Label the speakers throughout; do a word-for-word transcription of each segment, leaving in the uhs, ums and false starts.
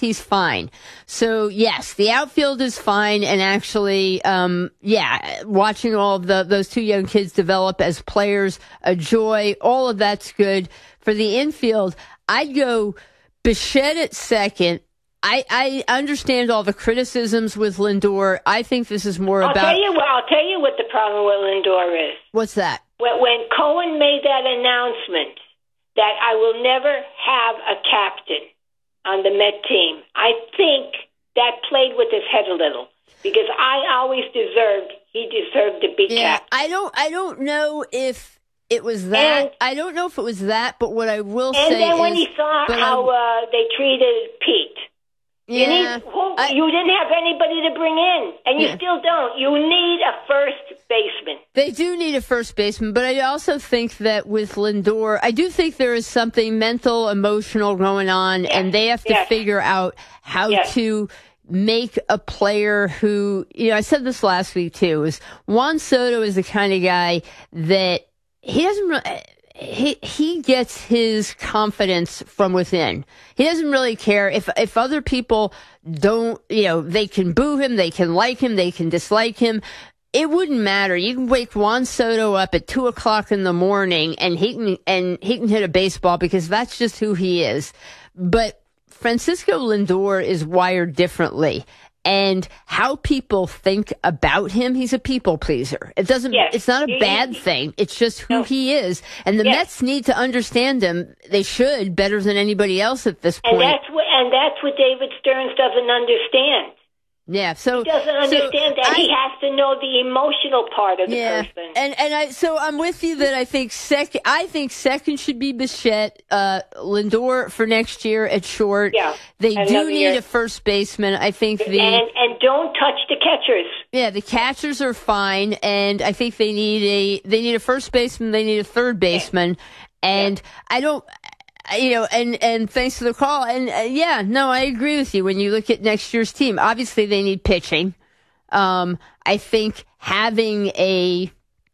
Speaker 1: he's fine. So, yes, the outfield is fine. And actually, um, yeah, watching all of the, those two young kids develop as players, a joy, all of that's good. For the infield, I'd go Bichette at second. I, I understand all the criticisms with Lindor. I think this is more
Speaker 2: I'll
Speaker 1: about...
Speaker 2: Tell you what, I'll tell you what the problem with Lindor is.
Speaker 1: What's that?
Speaker 2: When, when Cohen made that announcement that I will never have a captain on the Met team, I think that played with his head a little. Because I always deserved, he deserved to be
Speaker 1: yeah,
Speaker 2: captain.
Speaker 1: I don't, I don't know if... It was that. And, I don't know if it was that, but what I will
Speaker 2: and
Speaker 1: say is...
Speaker 2: And then when he saw how uh, they treated Pete,
Speaker 1: yeah,
Speaker 2: you, need, who,
Speaker 1: I,
Speaker 2: you didn't have anybody to bring in, and you
Speaker 1: yeah.
Speaker 2: still don't. You need a first baseman.
Speaker 1: They do need a first baseman, but I also think that with Lindor, I do think there is something mental, emotional going on, yes. and they have to
Speaker 2: yes.
Speaker 1: figure out how yes. to... make a player who, you know, I said this last week too, is Juan Soto is the kind of guy that he doesn't really, he, he gets his confidence from within. He doesn't really care if, if other people don't, you know, they can boo him, they can like him, they can dislike him. It wouldn't matter. You can wake Juan Soto up at two o'clock in the morning and he can, and he can hit a baseball because that's just who he is. But Francisco Lindor is wired differently, and how people think about him, he's a people pleaser. It doesn't, yes. it's not a bad thing. It's just who no. he is. And the yes. Mets need to understand him. They should better than anybody else at this point.
Speaker 2: And that's what, and that's what David Stearns doesn't understand.
Speaker 1: Yeah, so
Speaker 2: he doesn't understand
Speaker 1: so
Speaker 2: that
Speaker 1: I,
Speaker 2: he has to know the emotional part of the
Speaker 1: yeah,
Speaker 2: person.
Speaker 1: And and I so I'm with you that I think second I think second should be Bichette, uh, Lindor for next year at short.
Speaker 2: Yeah,
Speaker 1: they do need year. a first baseman. I think the
Speaker 2: and and don't touch the catchers.
Speaker 1: Yeah, the catchers are fine, and I think they need a they need a first baseman. They need a third baseman, yeah. and yeah. I don't. You know, and, and thanks for the call. And uh, yeah, no, I agree with you. When you look at next year's team, obviously they need pitching. Um, I think having a,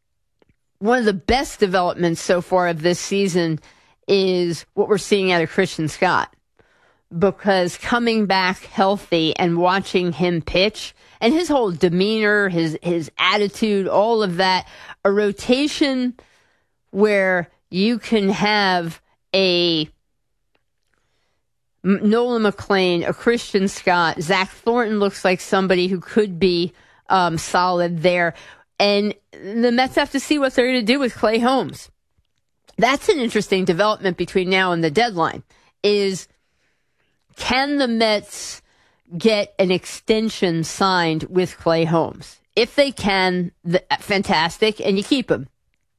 Speaker 1: one of the best developments so far of this season is what we're seeing out of Christian Scott, because coming back healthy and watching him pitch and his whole demeanor, his, his attitude, all of that, a rotation where you can have a Nolan McLean, a Christian Scott, Zach Thornton looks like somebody who could be um, solid there. And the Mets have to see what they're going to do with Clay Holmes. That's an interesting development between now and the deadline, is can the Mets get an extension signed with Clay Holmes? If they can, the, fantastic, and you keep him.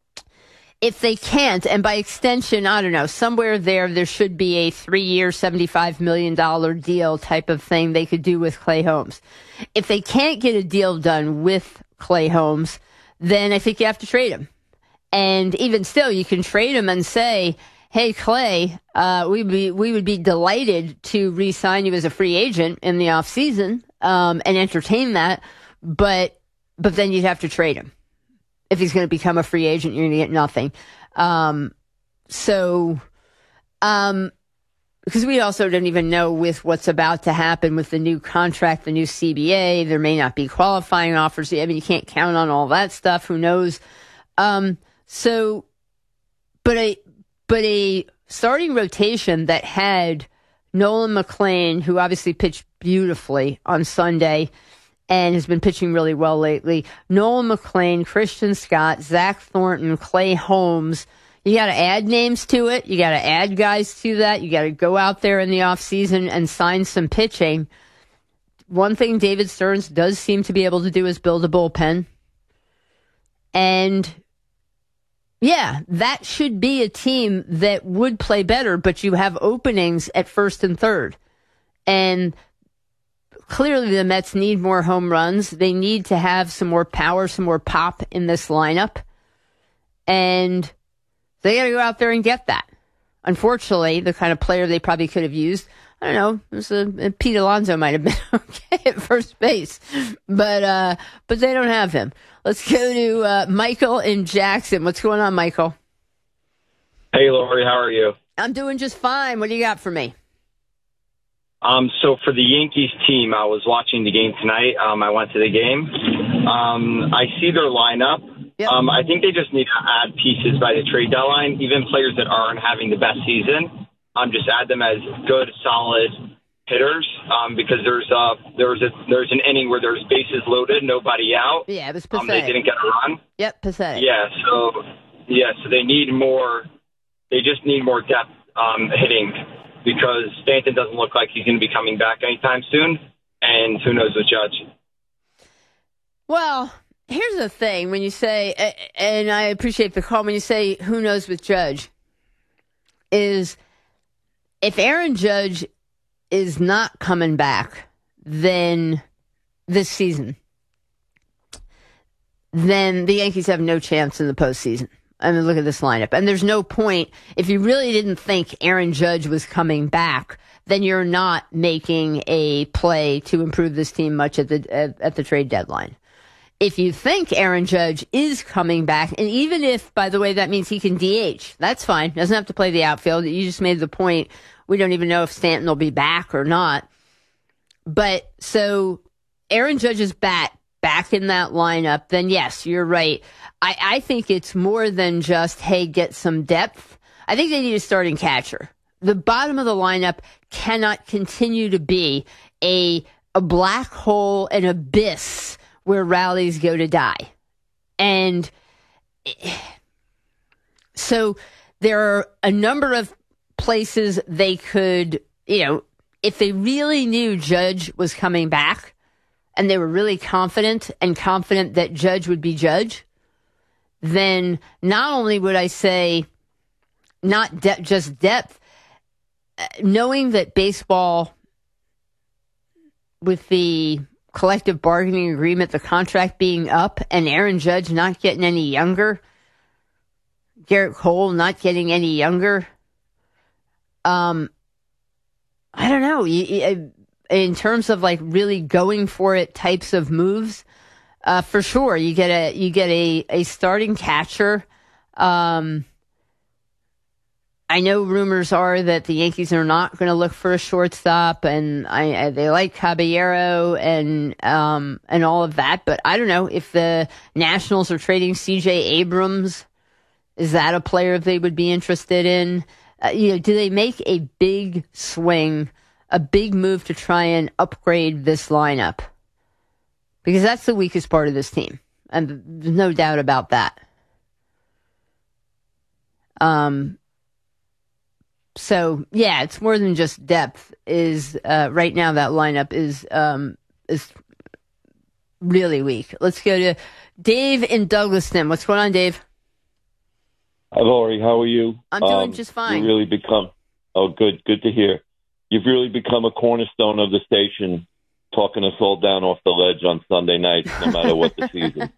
Speaker 1: If they can't, and by extension, I don't know, somewhere there, there should be a three-year, seventy-five million dollars deal type of thing they could do with Clay Holmes. If they can't get a deal done with Clay Holmes, then I think you have to trade him. And even still, you can trade him and say, hey, Clay, uh, we'd be, we would be delighted to re-sign you as a free agent in the offseason, um, and entertain that, but, but then you'd have to trade him. If he's going to become a free agent, you're going to get nothing. Um, so, um, because we also don't even know with what's about to happen with the new contract, the new C B A, there may not be qualifying offers. I mean, you can't count on all that stuff. Who knows? Um, so, but a, but a starting rotation that had Nolan McLean, who obviously pitched beautifully on Sunday, and has been pitching really well lately. Nolan McLean, Christian Scott, Zach Thornton, Clay Holmes. You got to add names to it. You got to add guys to that. You got to go out there in the offseason and sign some pitching. One thing David Stearns does seem to be able to do is build a bullpen. And yeah, that should be a team that would play better, but you have openings at first and third. And clearly, the Mets need more home runs. They need to have some more power, some more pop in this lineup. And they got to go out there and get that. Unfortunately, the kind of player they probably could have used, I don't know, it was a, Pete Alonso might have been okay at first base. But, uh, but they don't have him. Let's go to uh, Michael in Jackson. What's going on, Michael?
Speaker 3: Hey, Lori, how are you?
Speaker 1: I'm doing just fine. What do you got for me?
Speaker 3: Um, so for the Yankees team, I was watching the game tonight. Um, I went to the game. Um, I see their lineup.
Speaker 1: Yep.
Speaker 3: Um, I think they just need to add pieces by the trade deadline, even players that aren't having the best season. Um, just add them as good, solid hitters. Um, because there's uh there's a there's an inning where there's bases loaded, nobody out.
Speaker 1: Yeah, it was
Speaker 3: Um,
Speaker 1: pathetic.
Speaker 3: they didn't get a run.
Speaker 1: Yep, pathetic.
Speaker 3: Yeah, so yeah, so they need more. They just need more depth um, hitting because Stanton doesn't look like he's going to be coming back anytime soon, and who knows with Judge.
Speaker 1: Well, here's the thing: when you say, and I appreciate the call, when you say who knows with Judge, is if Aaron Judge is not coming back, then this season, then the Yankees have no chance in the postseason. I mean, look at this lineup. And there's no point, if you really didn't think Aaron Judge was coming back, then you're not making a play to improve this team much at the at, at the trade deadline. If you think Aaron Judge is coming back, and even if, by the way, that means he can D H, that's fine. Doesn't have to play the outfield. You just made the point. We don't even know if Stanton will be back or not. But so Aaron Judge's bat back in that lineup, then yes, you're right. I, I think it's more than just, hey, get some depth. I think they need a starting catcher. The bottom of the lineup cannot continue to be a, a black hole, an abyss where rallies go to die. And so there are a number of places they could, you know, if they really knew Judge was coming back and they were really confident and confident that Judge would be Judge, then not only would I say not de- just depth, uh, knowing that baseball, with the collective bargaining agreement, the contract being up, and Aaron Judge not getting any younger, Garrett Cole not getting any younger, um, I don't know. You, you, in terms of like really going for it types of moves, uh, for sure you get a you get a, a starting catcher. Um, I know rumors are that the Yankees are not going to look for a shortstop, and I, I they like Caballero and um and all of that. But I don't know if the Nationals are trading C J Abrams. Is that a player they would be interested in? Uh, you know, do they make a big swing, a big move to try and upgrade this lineup? Because that's the weakest part of this team, and there's no doubt about that. Um. So yeah, it's more than just depth. Is uh, right now that lineup is um, is really weak. Let's go to Dave in Douglaston. What's going on, Dave?
Speaker 4: Hi, Lori. How are you?
Speaker 1: I'm doing
Speaker 4: um,
Speaker 1: just fine.
Speaker 4: You really become oh, good, good to hear. You've really become a cornerstone of the station, talking us all down off the ledge on Sunday nights, no matter what the season.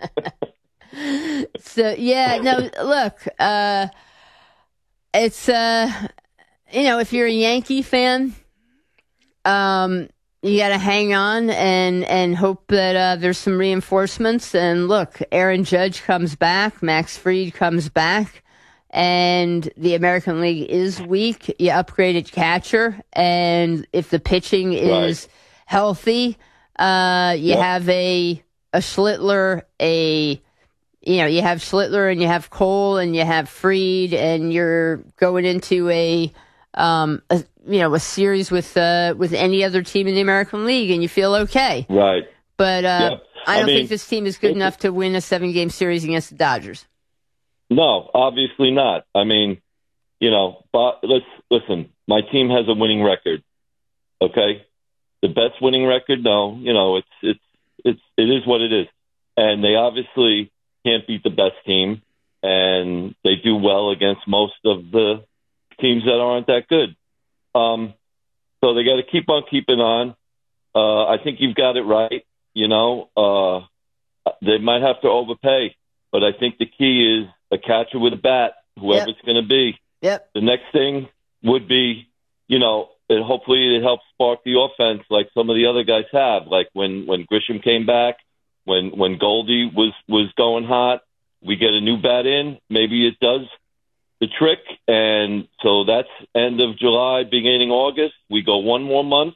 Speaker 1: So yeah, no, look. Uh, It's, uh, you know, if you're a Yankee fan, um, you got to hang on and, and hope that uh, there's some reinforcements. And look, Aaron Judge comes back, Max Fried comes back, and the American League is weak. You upgrade at catcher, and if the pitching is right. healthy, uh, you yep. have a a Schlittler, a You know, you have Schlittler and you have Cole and you have Fried, and you're going into a, um, a you know, a series with uh, with any other team in the American League, and you feel okay.
Speaker 4: Right.
Speaker 1: But uh,
Speaker 4: yep.
Speaker 1: I don't
Speaker 4: I mean,
Speaker 1: think this team is good enough to win a seven-game series against the Dodgers.
Speaker 4: No, obviously not. I mean, you know, but let's listen. My team has a winning record. Okay, the best winning record. No, you know, it's it's it's it is what it is, and they obviously can't beat the best team, and they do well against most of the teams that aren't that good. Um, so they got to keep on keeping on. Uh, I think you've got it right. You know, uh, they might have to overpay, but I think the key is a catcher with a bat, whoever yep. it's going to be.
Speaker 1: Yep.
Speaker 4: The next thing would be, you know, it, hopefully it helps spark the offense like some of the other guys have, like when, when Grisham came back. When when Goldie was, was going hot, we get a new bat in. Maybe it does the trick. And so that's end of July, beginning August. We go one more month,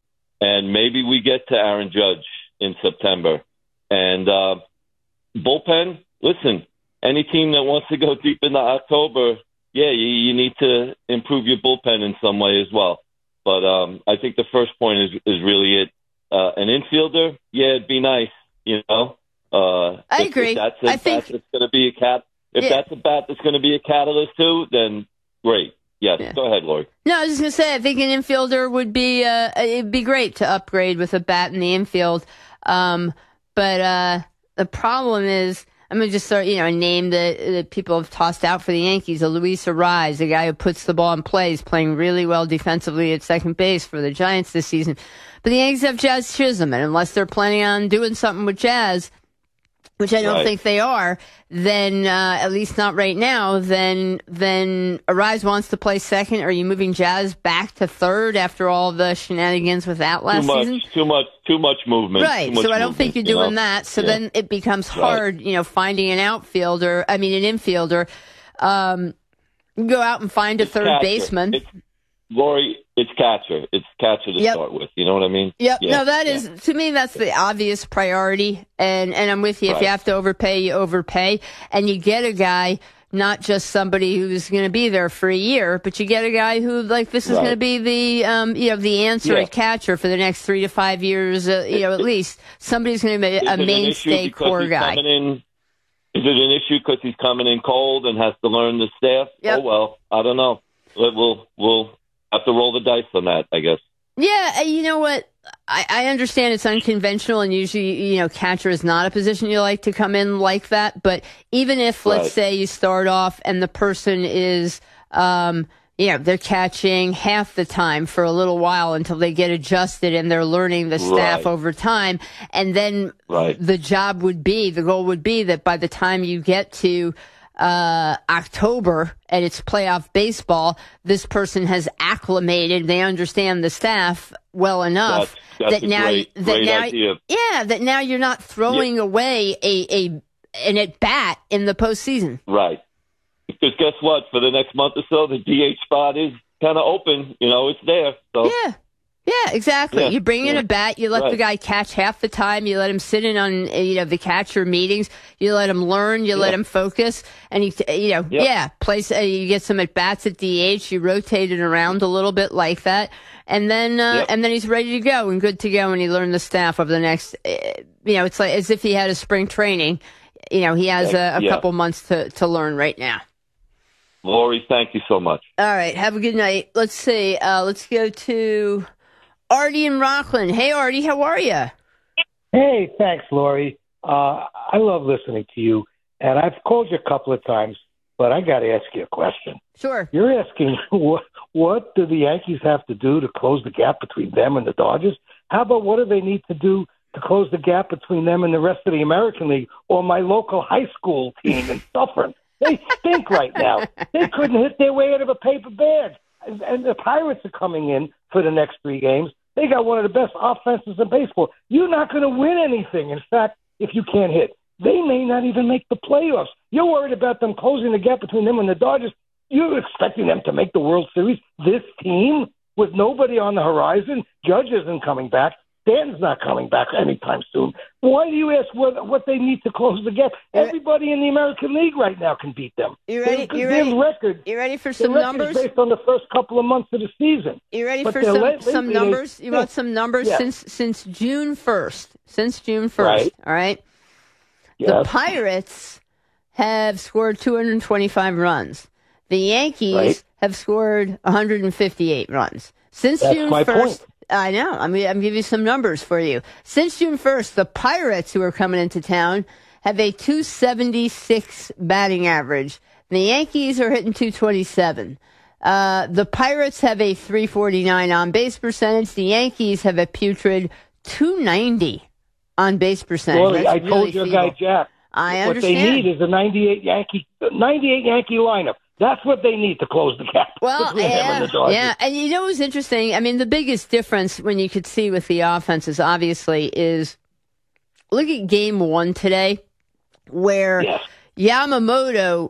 Speaker 4: and maybe we get to Aaron Judge in September. And uh, bullpen, listen, any team that wants to go deep into October, yeah, you, you need to improve your bullpen in some way as well. But um, I think the first point is, is really it. Uh, an infielder, yeah, it'd be nice, you know. Uh,
Speaker 1: I
Speaker 4: if,
Speaker 1: agree.
Speaker 4: If that's a
Speaker 1: I think
Speaker 4: bat that's going to be a cat. If
Speaker 1: yeah.
Speaker 4: that's a bat that's going to be a catalyst too, then great. Yes,
Speaker 1: yeah.
Speaker 4: Go ahead, Lori.
Speaker 1: No, I was just going to say, I think an infielder would be, uh, it'd be great to upgrade with a bat in the infield. Um, but uh, the problem is, I'm going to just start, you know, name that the people have tossed out for the Yankees. A Luis Arraez, a guy who puts the ball in play, is playing really well defensively at second base for the Giants this season. But the Yankees have Jazz Chisholm, and unless they're planning on doing something with Jazz, which I don't
Speaker 4: right.
Speaker 1: think they are, then uh, at least not right now, then then Arraez wants to play second. Are you moving Jazz back to third after all the shenanigans with that last
Speaker 4: too much,
Speaker 1: season?
Speaker 4: Too much, too much movement.
Speaker 1: Right.
Speaker 4: Much
Speaker 1: so I don't
Speaker 4: movement,
Speaker 1: think you're doing
Speaker 4: you know?
Speaker 1: that. So
Speaker 4: yeah.
Speaker 1: then it becomes hard,
Speaker 4: right.
Speaker 1: you know, finding an outfielder. I mean, an infielder. Um, go out and find a
Speaker 4: it's
Speaker 1: third
Speaker 4: catcher.
Speaker 1: baseman.
Speaker 4: It's, Lori, it's catcher. It's catcher to
Speaker 1: yep.
Speaker 4: start with. You know what I mean?
Speaker 1: Yep.
Speaker 4: Yeah.
Speaker 1: No, that is,
Speaker 4: yeah.
Speaker 1: to me, that's the obvious priority. And, and I'm with you. If
Speaker 4: right.
Speaker 1: you have to overpay, you overpay. And you get a guy, not just somebody who's going to be there for a year, but you get a guy who, like, this is
Speaker 4: right.
Speaker 1: going to be the, um, you know, the answer
Speaker 4: yeah.
Speaker 1: at catcher for the next three to five years, uh, you know, at least. Somebody's going to be a mainstay core guy.
Speaker 4: In, is it an issue because he's coming in cold and has to learn the staff?
Speaker 1: Yep.
Speaker 4: Oh, well, I don't know. We'll, we'll have to roll the dice on that, I guess.
Speaker 1: Yeah, you know what? I, I understand it's unconventional, and usually, you know, catcher is not a position you like to come in like that. But even if, let's
Speaker 4: right.
Speaker 1: say, you start off and the person is, um, you know, they're catching half the time for a little while until they get adjusted and they're learning the staff
Speaker 4: right.
Speaker 1: over time. And then
Speaker 4: right.
Speaker 1: the job would be, the goal would be that by the time you get to uh October and it's playoff baseball, this person has acclimated, they understand the staff well enough
Speaker 4: that's, that's
Speaker 1: that now
Speaker 4: great,
Speaker 1: that
Speaker 4: great
Speaker 1: now
Speaker 4: idea.
Speaker 1: yeah that now you're not throwing
Speaker 4: yeah.
Speaker 1: away a a an at bat in the postseason.
Speaker 4: Right. Because guess what? For the next month or so, the D H spot is kind of open. You know, it's there. So
Speaker 1: Yeah. Yeah, exactly.
Speaker 4: Yeah.
Speaker 1: You bring in
Speaker 4: yeah.
Speaker 1: a bat, you let
Speaker 4: right.
Speaker 1: the guy catch half the time, you let him sit in on, you know, the catcher meetings, you let him learn, you
Speaker 4: yeah.
Speaker 1: let him focus, and he, you know,
Speaker 4: yep.
Speaker 1: yeah, place, uh, you get some at bats at D H, you rotate it around a little bit like that, and then, uh,
Speaker 4: yep.
Speaker 1: and then he's ready to go and good to go, and he learned the staff over the next, uh, you know, it's like as if he had a spring training. You know, he has a, a
Speaker 4: yeah.
Speaker 1: couple months to, to learn right now.
Speaker 4: Lori, thank you so much.
Speaker 1: All right, have a good night. Let's see, uh, let's go to Artie in Rockland. Hey, Artie, how are you?
Speaker 5: Hey, thanks, Lori. Uh, I love listening to you, and I've called you a couple of times, but I got to ask you a question.
Speaker 1: Sure.
Speaker 5: You're asking what what do the Yankees have to do to close the gap between them and the Dodgers? How about what do they need to do to close the gap between them and the rest of the American League or my local high school team in Suffern? They stink right now. They couldn't hit their way out of a paper bag. And, and the Pirates are coming in for the next three games. They got one of the best offenses in baseball. You're not going to win anything. In fact, if you can't hit, they may not even make the playoffs. You're worried about them closing the gap between them and the Dodgers. You're expecting them to make the World Series. This team, with nobody on the horizon, Judge isn't coming back. Stanton's not coming back anytime soon. Why do you ask what what they need to close the gap? Everybody in the American League right now can beat them.
Speaker 1: You ready?
Speaker 5: Their,
Speaker 1: you
Speaker 5: their
Speaker 1: ready?
Speaker 5: record,
Speaker 1: You ready for some
Speaker 5: their
Speaker 1: numbers?
Speaker 5: based on the first couple of months of the season.
Speaker 1: You ready
Speaker 5: But
Speaker 1: for
Speaker 5: they're
Speaker 1: some
Speaker 5: late-
Speaker 1: some
Speaker 5: lately
Speaker 1: numbers?
Speaker 5: they-
Speaker 1: You want some numbers
Speaker 5: Yeah.
Speaker 1: since since June first? Since June first,
Speaker 5: Right.
Speaker 1: all right. The
Speaker 5: Yes.
Speaker 1: Pirates have scored two hundred twenty-five runs. The Yankees
Speaker 5: Right.
Speaker 1: have scored one hundred fifty-eight runs. Since
Speaker 5: That's
Speaker 1: June
Speaker 5: my
Speaker 1: first,
Speaker 5: point.
Speaker 1: I know. I'm, I'm giving you some numbers for you. Since June first, the Pirates, who are coming into town, have a two seventy-six batting average. The Yankees are hitting two twenty-seven. Uh, the Pirates have a three forty-nine on base percentage. The Yankees have a putrid two ninety on base percentage.
Speaker 5: Well,
Speaker 1: That's
Speaker 5: I
Speaker 1: really
Speaker 5: told your
Speaker 1: feeble.
Speaker 5: guy Jack.
Speaker 1: I
Speaker 5: what
Speaker 1: understand.
Speaker 5: they need is a ninety-eight Yankee, ninety-eight Yankee lineup. That's what they need to close the gap
Speaker 1: Well,
Speaker 5: between them and
Speaker 1: yeah,
Speaker 5: the Dodgers.
Speaker 1: yeah, and you know what's interesting? I mean, the biggest difference when you could see with the offenses, obviously, is look at game one today, where
Speaker 5: Yes.
Speaker 1: Yamamoto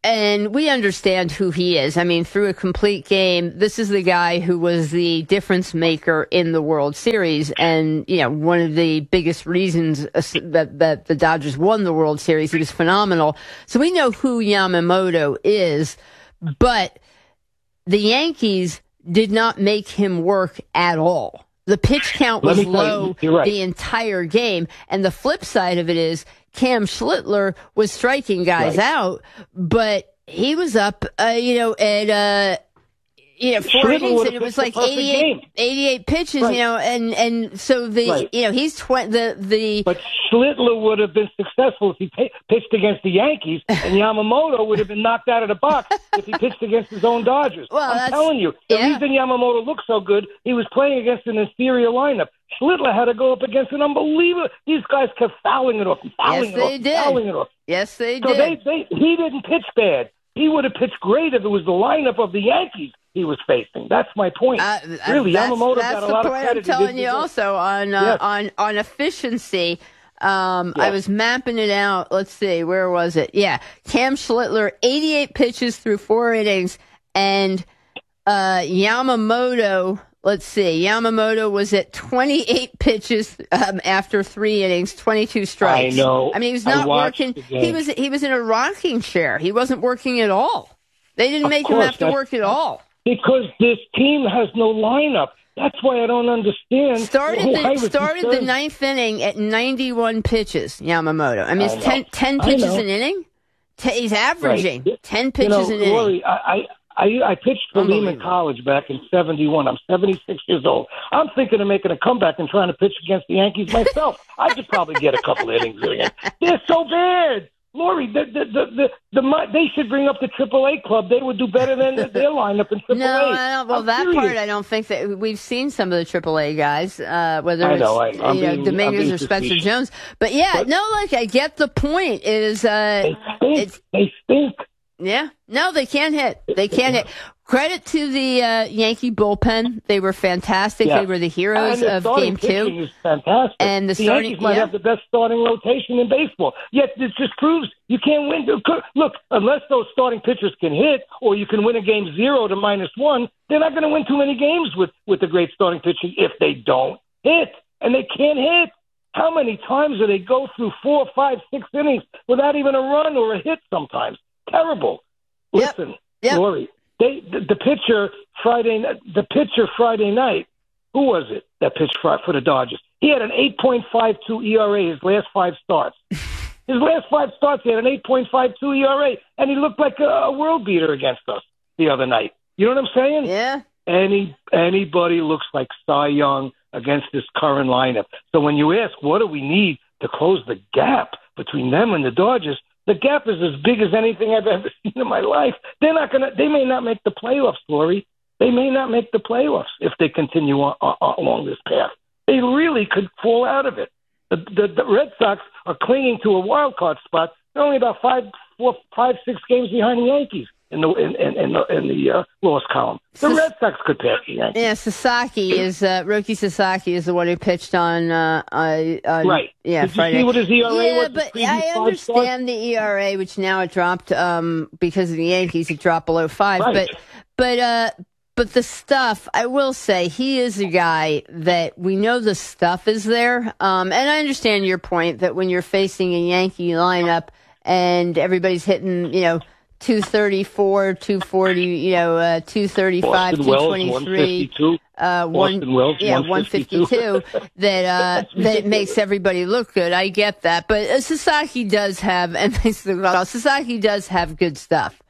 Speaker 1: And we understand who he is. I mean, through a complete game, this is the guy who was the difference maker in the World Series. And, you know, one of the biggest reasons that, that the Dodgers won the World Series, he was phenomenal. So we know who Yamamoto is, but the Yankees did not make him work at all. The pitch count was low
Speaker 5: right.
Speaker 1: the entire game. And the flip side of it is Cam Schlittler was striking guys right. out, but he was up, uh, you know, at, uh, you know, four
Speaker 5: Schlittler
Speaker 1: innings, and it was like eighty-eight, eighty-eight pitches, right. you know, and, and so the, right. you know, he's twenty, the, the.
Speaker 5: But Schlittler would have been successful if he p- pitched against the Yankees, and Yamamoto would have been knocked out of the box if he pitched against his own Dodgers.
Speaker 1: Well,
Speaker 5: I'm telling you, the
Speaker 1: yeah.
Speaker 5: reason Yamamoto looked so good, he was playing against an inferior lineup. Schlittler had to go up against an unbelievable. These guys kept fouling it off, and fouling
Speaker 1: yes,
Speaker 5: it off,
Speaker 1: they did.
Speaker 5: fouling it off.
Speaker 1: Yes, they
Speaker 5: so
Speaker 1: did.
Speaker 5: They, they, he didn't pitch bad. He would have pitched great if it was the lineup of the Yankees he was facing. That's my point.
Speaker 1: Uh,
Speaker 5: really,
Speaker 1: that's,
Speaker 5: Yamamoto
Speaker 1: that's
Speaker 5: got a
Speaker 1: the
Speaker 5: lot
Speaker 1: point
Speaker 5: of credit.
Speaker 1: I'm telling you also on, uh,
Speaker 5: yes.
Speaker 1: on, on efficiency. Um,
Speaker 5: yes.
Speaker 1: I was mapping it out. Let's see, where was it? Yeah. Cam Schlittler, eighty-eight pitches through four innings, and, uh, Yamamoto, let's see, Yamamoto was at twenty-eight pitches, um, after three innings, twenty-two strikes.
Speaker 5: I know.
Speaker 1: I mean, he was not working. He was, he was in a rocking chair. He wasn't working at all. They didn't
Speaker 5: of
Speaker 1: make
Speaker 5: course,
Speaker 1: him have to work at all.
Speaker 5: Because this team has no lineup. That's why I don't understand.
Speaker 1: Started the, started the ninth inning at ninety-one pitches, Yamamoto. I mean, it's ten, ten pitches an inning. Ten, he's averaging
Speaker 5: right.
Speaker 1: ten pitches
Speaker 5: you know,
Speaker 1: an inning.
Speaker 5: Lori, I, I, I pitched for Lehman College back in seventy-one. I'm seventy-six years old. I'm thinking of making a comeback and trying to pitch against the Yankees myself. I could probably get a couple of innings again. They're so bad. Lori, the, the, the, the, the, they should bring up the triple A club. They would do better than their lineup in triple A.
Speaker 1: No, I don't, well,
Speaker 5: I'm
Speaker 1: that
Speaker 5: serious.
Speaker 1: part I don't think that we've seen some of the triple A guys, uh, whether
Speaker 5: I know,
Speaker 1: it's
Speaker 5: I, I'm
Speaker 1: you know,
Speaker 5: being,
Speaker 1: Dominguez or Spencer
Speaker 5: facetious.
Speaker 1: Jones. But yeah, but, no, like I get the point. Is uh,
Speaker 5: they stink.
Speaker 1: It's,
Speaker 5: they stink.
Speaker 1: Yeah, no, they can't hit. They can't hit. Credit to the uh, Yankee bullpen; they were fantastic.
Speaker 5: Yeah.
Speaker 1: They were the heroes
Speaker 5: and the
Speaker 1: of
Speaker 5: starting
Speaker 1: Game Two.
Speaker 5: Is fantastic.
Speaker 1: And the,
Speaker 5: the
Speaker 1: starting,
Speaker 5: Yankees might
Speaker 1: yeah.
Speaker 5: have the best starting rotation in baseball. Yet this just proves you can't win. Look, unless those starting pitchers can hit, or you can win a game zero to minus one, they're not going to win too many games with with the great starting pitching if they don't hit, and they can't hit. How many times do they go through four, five, six innings without even a run or a hit? Sometimes terrible.
Speaker 1: Yep.
Speaker 5: Listen,
Speaker 1: yep.
Speaker 5: Lori, they the, the pitcher Friday the pitcher Friday night. Who was it that pitched for, for the Dodgers? He had an eight point five two E R A his last five starts. His last five starts, he had an eight point five two E R A, and he looked like a, a world beater against us the other night. You know what I'm saying?
Speaker 1: Yeah.
Speaker 5: Any anybody looks like Cy Young against this current lineup. So when you ask, what do we need to close the gap between them and the Dodgers? The gap is as big as anything I've ever seen in my life. They're not gonna. They may not make the playoffs, Lori. They may not make the playoffs if they continue on, on, along this path. They really could fall out of it. The, the, the Red Sox are clinging to a wild card spot. They're only about five, four, five, six games behind the Yankees in the in, in, in the, in the uh, loss column. The
Speaker 1: Sus-
Speaker 5: Red Sox could pass the Yankees.
Speaker 1: Yeah, Sasaki is uh, Roki Sasaki is the one who pitched on uh, uh, on
Speaker 5: right.
Speaker 1: Yeah,
Speaker 5: Did
Speaker 1: Friday.
Speaker 5: you see what his E R A
Speaker 1: yeah,
Speaker 5: was?
Speaker 1: but I understand the E R A, which now it dropped um, because of the Yankees. It dropped below five,
Speaker 5: Right.
Speaker 1: but but uh, but the stuff, I will say, he is a guy that we know the stuff is there, um, and I understand your point that when you're facing a Yankee lineup and everybody's hitting, you know, two thirty-four, two forty, you know, uh, two thirty-five, two twenty-three, uh, one,
Speaker 5: Wells,
Speaker 1: yeah, one fifty-two, that, uh, that it makes everybody look good. I get that. But uh, Sasaki does have, and Sasaki does have good stuff.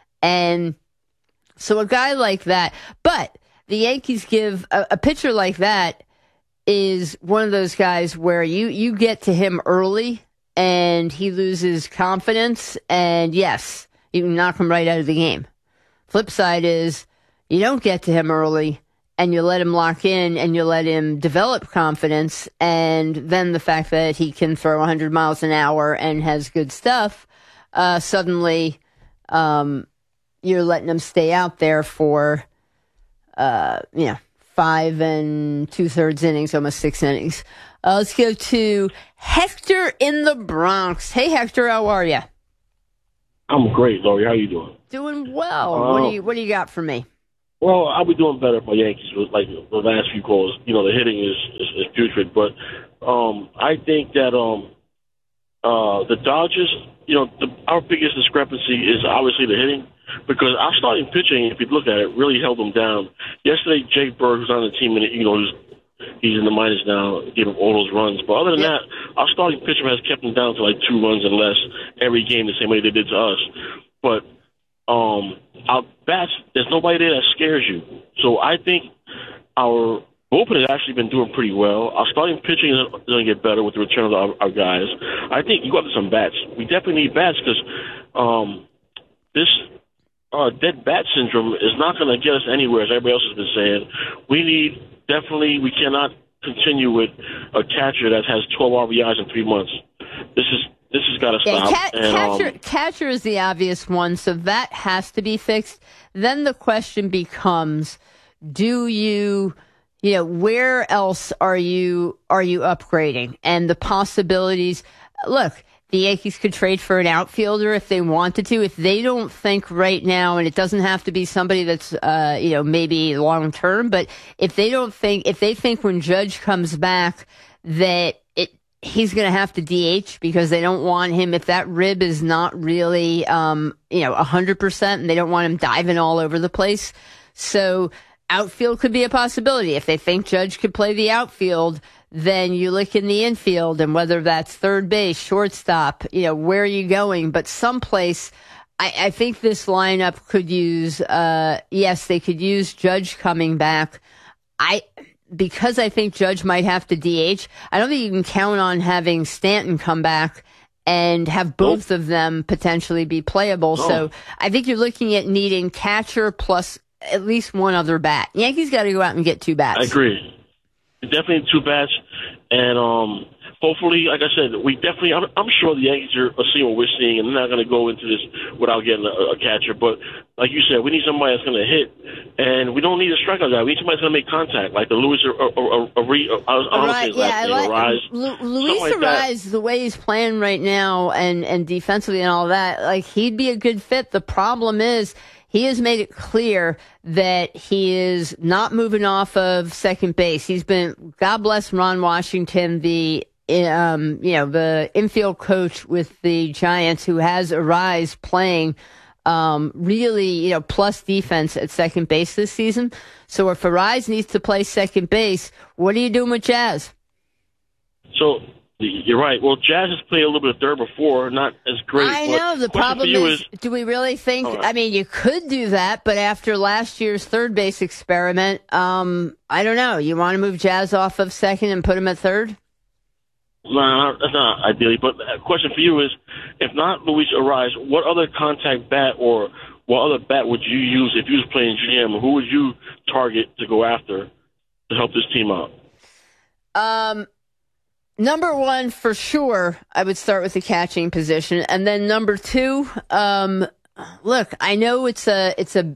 Speaker 1: And so a guy like that, but the Yankees give a, a pitcher like that is one of those guys where you, you get to him early and he loses confidence. And yes, you can knock him right out of the game. Flip side is you don't get to him early and you let him lock in and you let him develop confidence. And then the fact that he can throw one hundred miles an hour and has good stuff, uh, suddenly um, you're letting him stay out there for, uh, you know, five and two thirds innings, almost six innings. Uh, let's go to Hector in the Bronx. Hey, Hector, how are you?
Speaker 6: I'm great, Lori. How you doing?
Speaker 1: Doing well.
Speaker 6: Uh,
Speaker 1: what do you What do you got for me?
Speaker 6: Well, I'll be doing better for Yankees with like the last few calls. You know, the hitting is is, is putrid, but um, I think that um, uh, the Dodgers. You know, the, our biggest discrepancy is obviously the hitting, because our starting pitching, if you look at it, really held them down. Yesterday, Jake Bird, who's on the team, and you know, he's, he's in the minors now, gave him all those runs. But other than
Speaker 1: yeah.
Speaker 6: that, our starting pitcher has kept them down to like two runs and less every game, the same way they did to us. But um, our bats, there's nobody there that scares you. So I think our bullpen has actually been doing pretty well. Our starting pitching is going to get better with the return of our, our guys. I think you got some bats. We definitely need bats because um, this uh, dead bat syndrome is not going to get us anywhere, as everybody else has been saying. We need definitely, we cannot continue with a catcher that has twelve R B Is in three months. This is this has got to
Speaker 1: Yeah,
Speaker 6: stop.
Speaker 1: ca-
Speaker 6: and,
Speaker 1: catcher,
Speaker 6: um,
Speaker 1: catcher is the obvious one, so that has to be fixed. Then the question becomes, do you... You know, where else are you are you upgrading? And the possibilities, look, the Yankees could trade for an outfielder if they wanted to. If they don't think right now, and it doesn't have to be somebody that's, uh, you know, maybe long term, but if they don't think, if they think when Judge comes back that it he's going to have to D H because they don't want him, if that rib is not really, um, you know, one hundred percent, and they don't want him diving all over the place. So outfield could be a possibility. If they think Judge could play the outfield, then you look in the infield, and whether that's third base, shortstop, you know, where are you going? But someplace, I, I think this lineup could use, uh, yes, they could use Judge coming back. I, because I think Judge might have to D H, I don't think you can count on having Stanton come back and have both of them potentially be playable.
Speaker 6: Oh.
Speaker 1: So I think you're looking at needing catcher plus at least one other bat. Yankees got to go out and get two bats.
Speaker 6: I agree. Definitely two bats, and um, hopefully, like I said, we definitely. I'm, I'm sure the Yankees are, are seeing what we're seeing, and they're not going to go into this without getting a, a catcher. But like you said, we need somebody that's going to hit, and we don't need a strikeout guy. We need somebody that's going to make contact, like the Luis or, or, or, or, or I was
Speaker 1: right, yeah, I like
Speaker 6: Arise.
Speaker 1: Lu- Luis
Speaker 6: like
Speaker 1: Arise, the way he's playing right now, and and defensively and all that, like he'd be a good fit. The problem is, he has made it clear that he is not moving off of second base. He's been, God bless Ron Washington, the um, you know, the infield coach with the Giants, who has Arise playing um, really, you know, plus defense at second base this season. So if Arise needs to play second base, what are you doing with Jazz?
Speaker 6: So you're right. Well, Jazz has played a little bit of third before, not as great.
Speaker 1: I know. The problem is, is, do we really think, right. I mean, you could do that, but after last year's third base experiment, um, I don't know. You want to move Jazz off of second and put him at third?
Speaker 6: No, that's not ideally. But the question for you is, if not Luis Arise, what other contact bat or what other bat would you use if you was playing G M? Who would you target to go after to help this team out?
Speaker 1: Um. Number one, for sure, I would start with the catching position, and then number two, um, look, I know it's a, it's a,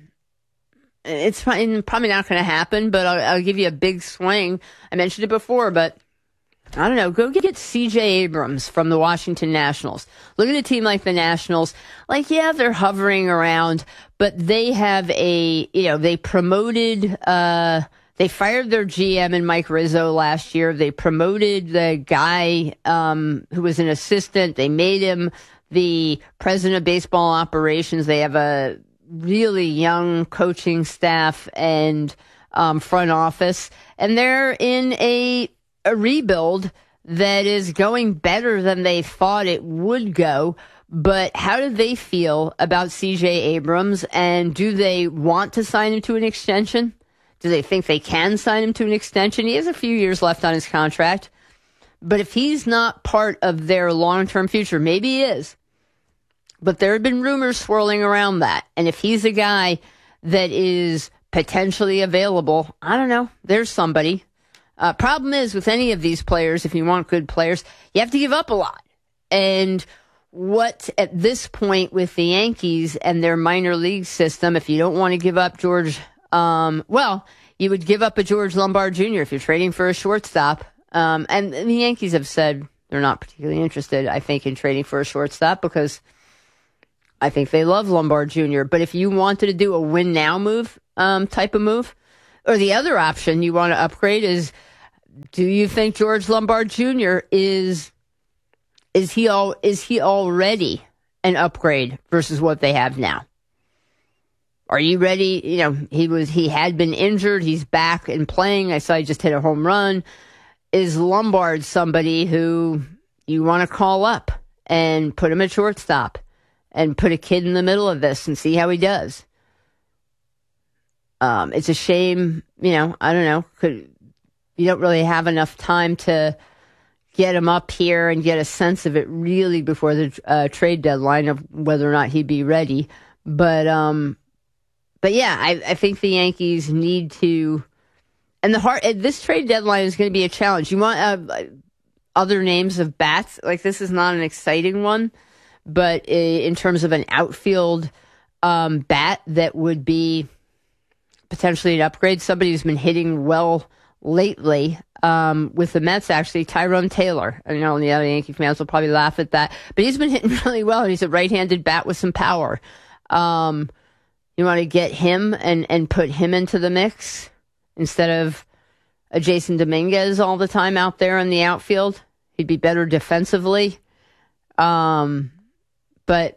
Speaker 1: it's probably not going to happen, but I'll, I'll give you a big swing. I mentioned it before, but I don't know. Go get C J Abrams from the Washington Nationals. Look at a team like the Nationals. Like, yeah, they're hovering around, but they have a, you know, they promoted, uh, They fired their G M in Mike Rizzo last year. They promoted the guy um, who was an assistant. They made him the president of baseball operations. They have a really young coaching staff and um, front office. And they're in a, a rebuild that is going better than they thought it would go. But how do they feel about C J Abrams? And do they want to sign him to an extension? Do they think they can sign him to an extension? He has a few years left on his contract. But if he's not part of their long-term future, maybe he is. But there have been rumors swirling around that. And if he's a guy that is potentially available, I don't know, there's somebody. Uh, problem is, with any of these players, if you want good players, you have to give up a lot. And what, at this point with the Yankees and their minor league system, if you don't want to give up George... Um, well, you would give up a George Lombard Junior if you're trading for a shortstop. Um, and the Yankees have said they're not particularly interested, I think, in trading for a shortstop because I think they love Lombard Junior But if you wanted to do a win now move um, type of move, or the other option you want to upgrade is, do you think George Lombard Junior is is he all is he already an upgrade versus what they have now? Are you ready? You know, he was he had been injured. He's back and playing. I saw he just hit a home run. Is Lombard somebody who you want to call up and put him at shortstop and put a kid in the middle of this and see how he does? Um, it's a shame, you know, I don't know. Could, you don't really have enough time to get him up here and get a sense of it really before the uh, trade deadline of whether or not he'd be ready. But, um, but yeah, I, I think the Yankees need to, and the heart, this trade deadline is going to be a challenge. You want uh, other names of bats. Like, this is not an exciting one, but in terms of an outfield um, bat that would be potentially an upgrade, somebody who's been hitting well lately um, with the Mets, actually, Tyrone Taylor. I know the other Yankee fans will probably laugh at that, but he's been hitting really well, and he's a right-handed bat with some power. Um, you want to get him and, and put him into the mix instead of a Jason Dominguez all the time out there in the outfield. He'd be better defensively. Um, but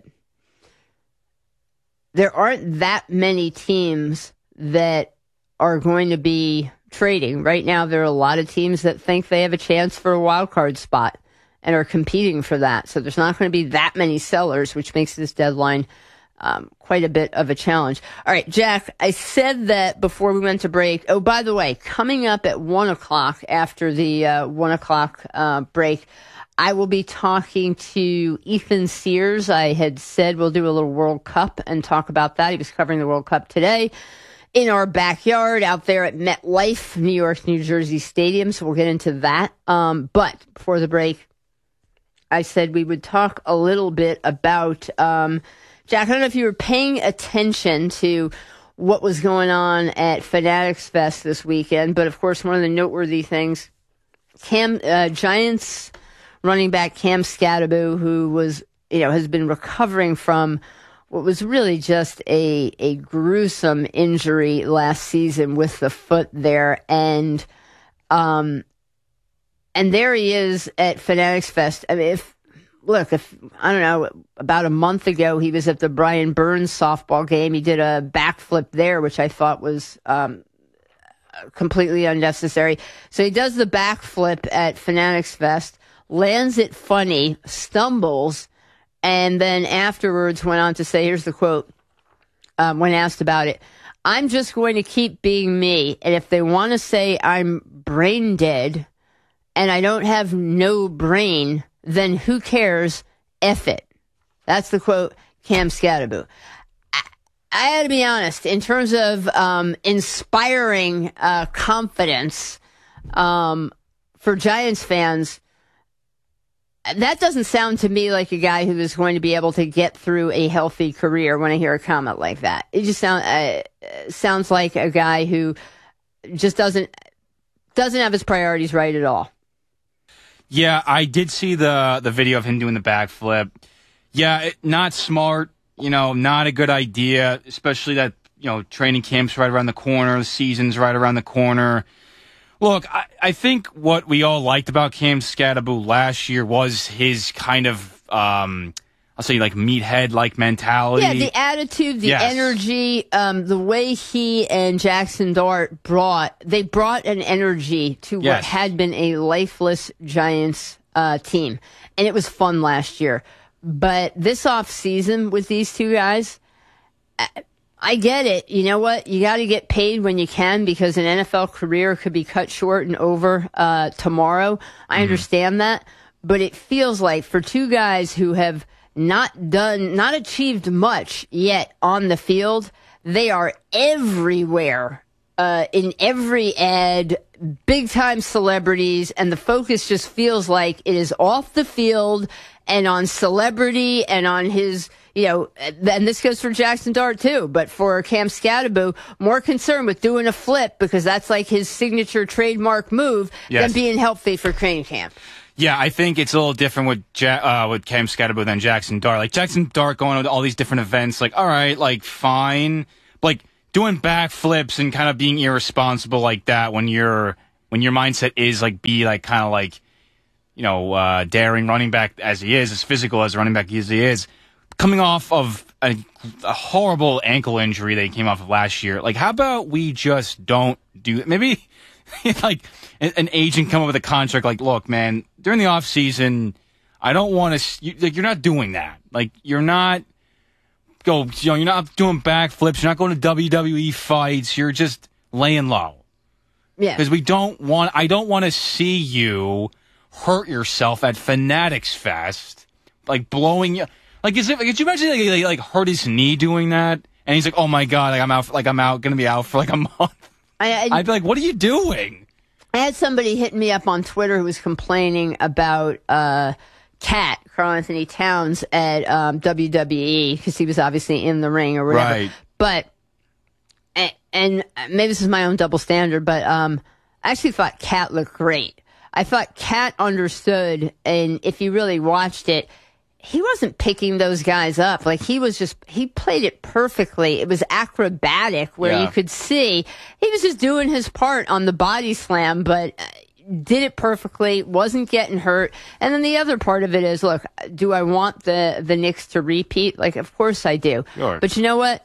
Speaker 1: there aren't that many teams that are going to be trading. Right now, there are a lot of teams that think they have a chance for a wild card spot and are competing for that. So there's not going to be that many sellers, which makes this deadline um, quite a bit of a challenge. All right, Jack, I said that before we went to break. Oh, by the way, coming up at one o'clock after the uh, one o'clock uh, break, I will be talking to Ethan Sears. I had said we'll do a little World Cup and talk about that. He was covering the World Cup today in our backyard out there at MetLife, New York, New Jersey Stadium. So we'll get into that. Um, but before the break, I said we would talk a little bit about, um, Jack, I don't know if you were paying attention to what was going on at Fanatics Fest this weekend, but of course, one of the noteworthy things, Cam, uh, Giants running back Cam Skattebo, who was, you know, has been recovering from what was really just a a gruesome injury last season with the foot there, and um, and there he is at Fanatics Fest. I mean, if look, if I don't know, about a month ago he was at the Brian Burns softball game. He did a backflip there, which I thought was um, completely unnecessary. So he does the backflip at Fanatics Fest, lands it funny, stumbles. And then afterwards went on to say, here's the quote, um, when asked about it, "I'm just going to keep being me. And if they want to say I'm brain dead and I don't have no brain, then who cares? F it." That's the quote, Cam Skattebo. I, I got to be honest, in terms of um, inspiring uh, confidence um, for Giants fans, that doesn't sound to me like a guy who is going to be able to get through a healthy career when I hear a comment like that. It just sound, uh, sounds like a guy who just doesn't doesn't have his priorities right at all.
Speaker 7: Yeah, I did see the the video of him doing the backflip. Yeah, it, not smart, you know, not a good idea, especially that, you know, training camp's right around the corner, the season's right around the corner. Look, I, I think what we all liked about Cam Skattebo last year was his kind of, um, I'll say, like, meathead-like mentality.
Speaker 1: Yeah, the attitude, the
Speaker 7: yes.
Speaker 1: energy, um, the way he and Jackson Dart brought, they brought an energy to
Speaker 7: yes.
Speaker 1: what had been a lifeless Giants uh, team. And it was fun last year. But this offseason with these two guys, I, I get it. You know what? You got to get paid when you can because an N F L career could be cut short and over uh, tomorrow. I mm-hmm. understand that. But it feels like for two guys who have not done, not achieved much yet on the field, they are everywhere, uh, in every ad, big time celebrities, and the focus just feels like it is off the field and on celebrity and on his, you know, and this goes for Jackson Dart too, but for Cam Skattebo, more concerned with doing a flip because that's like his signature trademark move
Speaker 7: yes.
Speaker 1: than being healthy for training camp.
Speaker 7: Yeah, I think it's a little different with ja- uh, with Cam Skattebo than Jackson Dart. Like, Jackson Dart going to all these different events, like, all right, like, fine. But, like, doing backflips and kind of being irresponsible like that when you're when your mindset is, like, be, like, kind of like, you know, uh, daring running back as he is, as physical as a running back as he is, coming off of a, a horrible ankle injury that he came off of last year. Like, how about we just don't do it? Maybe, like, an agent come up with a contract like, look, man, during the off season, I don't want to, you, like, you're not doing that. Like, you're not, go, you know, you're not doing backflips. You're not going to W W E fights. You're just laying low.
Speaker 1: Yeah.
Speaker 7: Because we don't want, I don't want to see you hurt yourself at Fanatics Fest, like blowing you. Like, is it, could you imagine like, like, like hurt his knee doing that? And he's like, oh my God, like I'm out, for, like I'm out, going to be out for like a month.
Speaker 1: I, I,
Speaker 7: I'd be like, what are you doing?
Speaker 1: I had somebody hitting me up on Twitter who was complaining about uh, Cat, Karl Anthony Towns, at um, W W E because he was obviously in the ring or whatever.
Speaker 7: Right.
Speaker 1: But, and, and maybe this is my own double standard, but um, I actually thought Cat looked great. I thought Cat understood, and if you really watched it, he wasn't picking those guys up. Like, he was just, he played it perfectly. It was acrobatic where
Speaker 7: Yeah.
Speaker 1: you could see he was just doing his part on the body slam, but uh, did it perfectly, wasn't getting hurt. And then the other part of it is, look, do I want the, the Knicks to repeat? Like, of course I do.
Speaker 7: Sure.
Speaker 1: But you know what?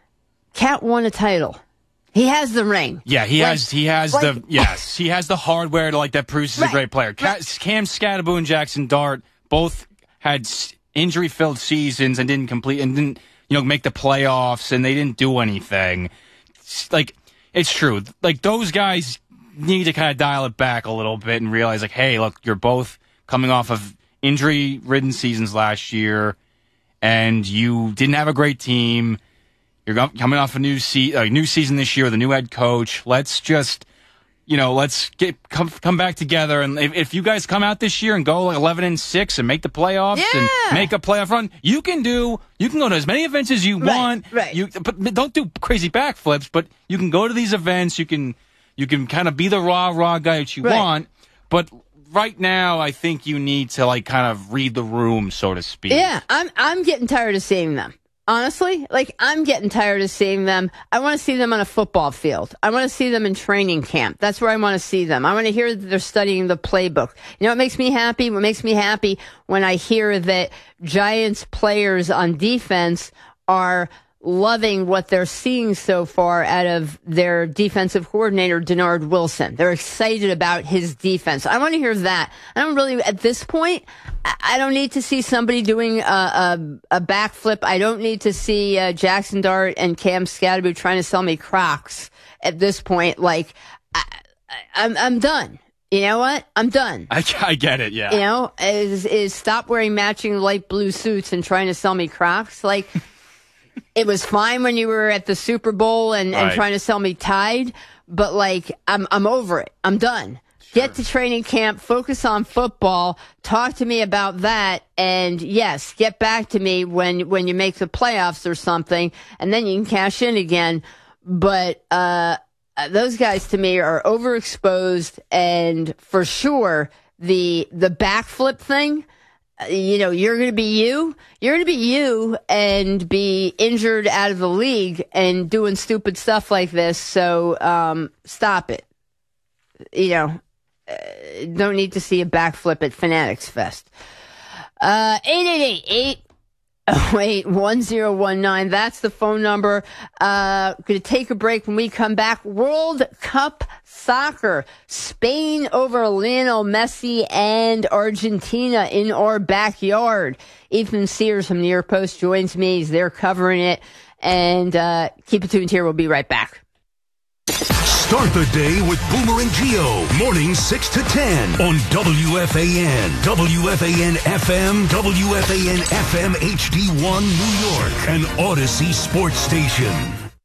Speaker 1: Cat won a title. He has the ring.
Speaker 7: Yeah, he
Speaker 1: Like-
Speaker 7: has. He has
Speaker 1: like-
Speaker 7: the yes. He has the hardware to like that. Proves he's
Speaker 1: Right,
Speaker 7: a great player. Ca-
Speaker 1: right.
Speaker 7: Cam Skattebo and Jackson Dart both had injury filled seasons and didn't complete and didn't you know make the playoffs and they didn't do anything. Like, it's true. Like, those guys need to kind of dial it back a little bit and realize, like, hey, look, you're both coming off of injury ridden seasons last year, and you didn't have a great team. You're go- coming off a new se- uh, new season this year with a new head coach. Let's just, you know, let's get come come back together. And if, if you guys come out this year and go like eleven and six and make the playoffs
Speaker 1: Yeah.
Speaker 7: and make a playoff run, you can do. You can go to as many events as you
Speaker 1: Right,
Speaker 7: want.
Speaker 1: right.
Speaker 7: You but don't do crazy backflips. But you can go to these events. You can you can kind of be the rah rah guy that you
Speaker 1: Right.
Speaker 7: want. But right now, I think you need to like kind of read the room, so to speak.
Speaker 1: Yeah, I'm I'm getting tired of seeing them. Honestly, like, I'm getting tired of seeing them. I want to see them on a football field. I want to see them in training camp. That's where I want to see them. I want to hear that they're studying the playbook. You know what makes me happy? What makes me happy when I hear that Giants players on defense are loving what they're seeing so far out of their defensive coordinator, Denard Wilson. They're excited about his defense. I want to hear that. I don't really, at this point, I I don't need to see somebody doing a, a, a backflip. I don't need to see uh, Jackson Dart and Cam Skattebo trying to sell me Crocs at this point. Like, I, I, I'm, I'm done. You know what? I'm done.
Speaker 7: I, I get it. Yeah.
Speaker 1: You know, is is stop wearing matching light blue suits and trying to sell me Crocs. Like, it was fine when you were at the Super Bowl and, and
Speaker 7: Right.
Speaker 1: trying to sell me Tide, but like, I'm I'm over it. I'm done. Get to training camp, focus on football, talk to me about that, and yes, get back to me when when you make the playoffs or something, and then you can cash in again. But uh, those guys to me are overexposed, and for sure the the backflip thing. You know, you're going to be you. You're going to be you and be injured out of the league and doing stupid stuff like this. So um, stop it. You know, uh, don't need to see a backflip at Fanatics Fest. Uh, eight eight eight eight oh eight one zero one nine. That's the phone number. Uh, going to take a break. When we come back, World Cup soccer. Spain over Lionel Messi and Argentina in our backyard. Ethan Sears from New York Post joins me. He's there covering it. And uh, keep it tuned here. We'll be right back.
Speaker 8: Start the day with Boomer and Gio. Mornings six to ten on W F A N, W F A N F M, W F A N F M H D one New York, an Odyssey sports station.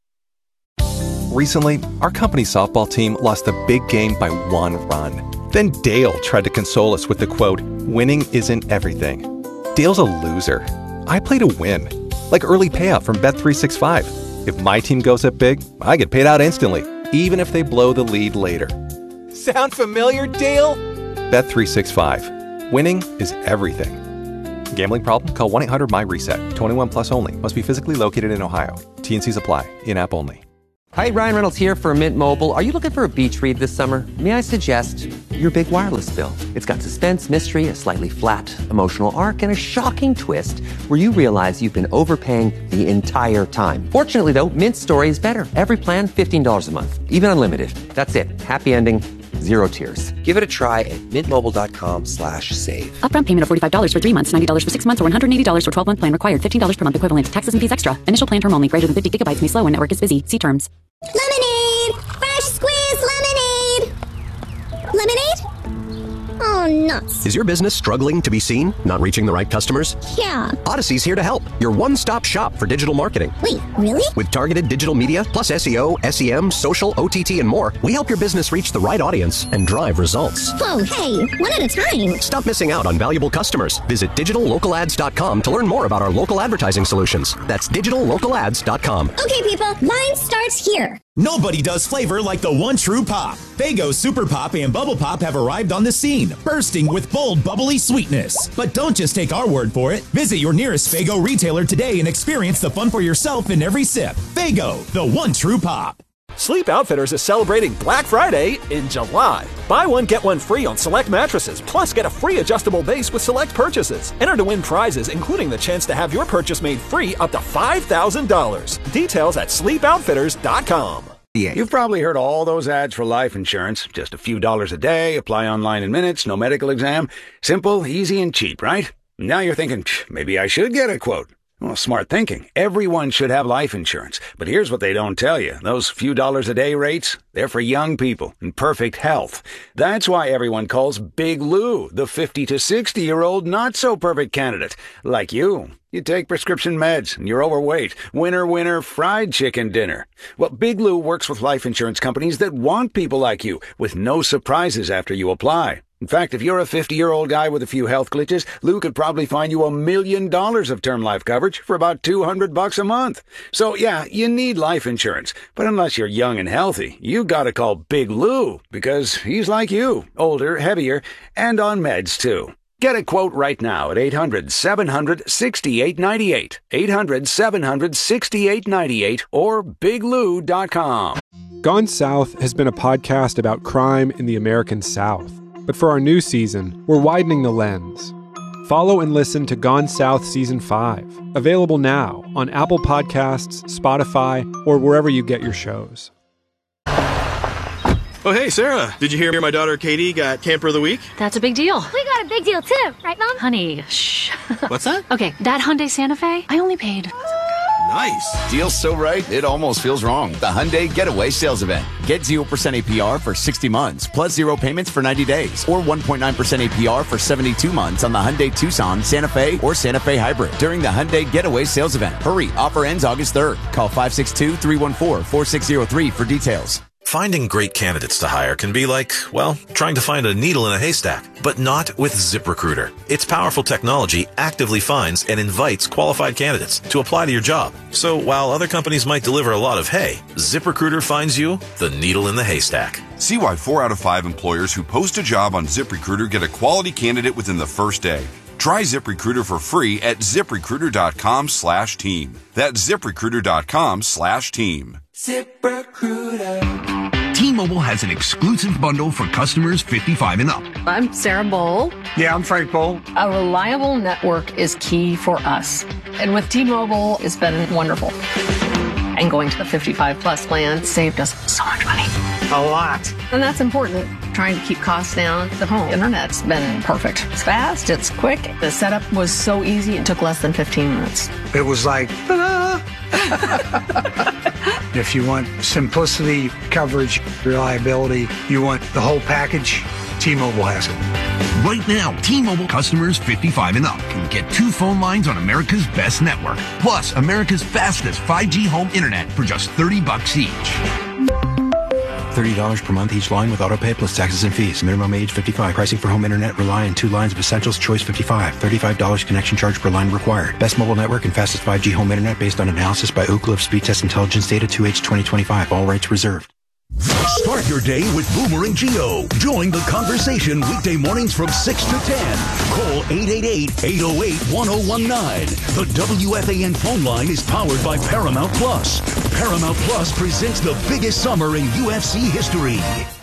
Speaker 9: Recently, our company's softball team lost a big game by one run. Then Dale tried to console us with the quote, "Winning isn't everything." Dale's a loser. I play to win. Like early payout from Bet three sixty-five. If my team goes up big, I get paid out instantly, even if they blow the lead later. Sound familiar, Dale? Bet three sixty-five. Winning is everything. Gambling problem? Call one eight hundred my reset. twenty-one plus only. Must be physically located in Ohio. T N Cs apply. In-app only.
Speaker 10: Hi, Ryan Reynolds here for Mint Mobile. Are you looking for a beach read this summer? May I suggest your big wireless bill? It's got suspense, mystery, a slightly flat, emotional arc, and a shocking twist where you realize you've been overpaying the entire time. Fortunately, though, Mint's story is better. Every plan, fifteen dollars a month. Even unlimited. That's it. Happy ending. Zero tears. Give it a try at mintmobile.com slash save.
Speaker 11: Upfront payment of forty-five dollars for three months, ninety dollars for six months, or one hundred eighty dollars for twelve-month plan required. fifteen dollars per month equivalent. Taxes and fees extra. Initial plan term only. Greater than fifty gigabytes may slow when network is busy. See terms.
Speaker 12: Lemonade! Fresh squeezed lemonade! Lemonade? Oh, nuts.
Speaker 13: Is your business struggling to be seen? Not reaching the right customers?
Speaker 12: Yeah.
Speaker 13: Odyssey's here to help. Your one-stop shop for digital marketing.
Speaker 12: Wait, really?
Speaker 13: With targeted digital media, plus S E O, S E M, social, O T T, and more, we help your business reach the right audience and drive results.
Speaker 12: Whoa, hey, one at a time.
Speaker 13: Stop missing out on valuable customers. Visit digital local ads dot com to learn more about our local advertising solutions. That's digital local ads dot com.
Speaker 12: Okay, people, mine starts here.
Speaker 14: Nobody does flavor like the one true pop. Faygo Super Pop and Bubble Pop have arrived on the scene, bursting with bold, bubbly sweetness. But don't just take our word for it. Visit your nearest Faygo retailer today and experience the fun for yourself in every sip. Faygo, the one true pop.
Speaker 15: Sleep Outfitters is celebrating Black Friday in July. Buy one, get one free on select mattresses, plus get a free adjustable base with select purchases. Enter to win prizes, including the chance to have your purchase made free up to five thousand dollars. Details at sleep outfitters dot com.
Speaker 16: You've probably heard all those ads for life insurance. Just a few dollars a day, apply online in minutes, no medical exam. Simple, easy, and cheap, right? Now you're thinking, maybe I should get a quote. Well, smart thinking. Everyone should have life insurance. But here's what they don't tell you. Those few dollars a day rates, they're for young people in perfect health. That's why everyone calls Big Lou the fifty to sixty-year-old not-so-perfect candidate. Like you. You take prescription meds, and you're overweight. Winner, winner, fried chicken dinner. Well, Big Lou works with life insurance companies that want people like you, with no surprises after you apply. In fact, if you're a fifty-year-old guy with a few health glitches, Lou could probably find you a million dollars of term life coverage for about two hundred bucks a month. So, yeah, you need life insurance. But unless you're young and healthy, you gotta call Big Lou, because he's like you, older, heavier, and on meds, too. Get a quote right now at eight hundred, seven hundred, sixty-eight ninety-eight, eight hundred, seven hundred, sixty-eight ninety-eight, or big lou dot com.
Speaker 17: Gone South has been a podcast about crime in the American South. But for our new season, we're widening the lens. Follow and listen to Gone South Season five, available now on Apple Podcasts, Spotify, or wherever you get your shows.
Speaker 18: Oh, hey, Sarah. Did you hear my daughter Katie got Camper of the Week?
Speaker 19: That's a big deal.
Speaker 20: We got a big deal, too. Right, Mom?
Speaker 19: Honey, shh.
Speaker 18: What's that?
Speaker 19: Okay, that Hyundai Santa Fe, I only paid...
Speaker 18: Nice.
Speaker 21: Deal's so right, it almost feels wrong. The Hyundai Getaway Sales Event. Get zero percent A P R for sixty months, plus zero payments for ninety days, or one point nine percent A P R for seventy-two months on the Hyundai Tucson, Santa Fe, or Santa Fe Hybrid during the Hyundai Getaway Sales Event. Hurry, offer ends August third. Call five six two, three one four, four six zero three for details.
Speaker 22: Finding great candidates to hire can be like, well, trying to find a needle in a haystack, but not with ZipRecruiter. Its powerful technology actively finds and invites qualified candidates to apply to your job. So while other companies might deliver a lot of hay, ZipRecruiter finds you the needle in the haystack.
Speaker 23: See why four out of five employers who post a job on ZipRecruiter get a quality candidate within the first day. Try ZipRecruiter for free at ZipRecruiter.com slash team. That's ZipRecruiter.com slash team.
Speaker 8: ZipRecruiter. T-Mobile has an exclusive bundle for customers fifty-five and up.
Speaker 24: I'm Sarah Bowl.
Speaker 25: Yeah, I'm Frank Bowl.
Speaker 24: A reliable network is key for us. And with T-Mobile, it's been wonderful. And going to the fifty-five plus plan saved us so much money.
Speaker 25: A lot.
Speaker 24: And that's important. Trying to keep costs down. The home internet's been perfect. It's fast, it's quick. The setup was so easy, it took less than fifteen minutes.
Speaker 25: It was like, ta-da! If you want simplicity, coverage, reliability, you want the whole package, T-Mobile has it.
Speaker 8: Right now, T-Mobile customers fifty-five and up can get two phone lines on America's best network, plus America's fastest five G home internet for just thirty bucks each.
Speaker 26: thirty dollars per month each line with autopay plus taxes and fees. Minimum age fifty-five. Pricing for home internet rely on two lines of Essentials Choice fifty-five. thirty-five dollars connection charge per line required. Best mobile network and fastest five G home internet based on analysis by Ookla of Speed Test Intelligence Data two H twenty twenty-five. All rights reserved.
Speaker 8: Start your day with Boomer and Geo. Join the conversation weekday mornings from six to ten. Call eight eight eight, eight oh eight, one oh one nine. The W F A N phone line is powered by Paramount Plus. Paramount Plus presents the biggest summer in U F C history.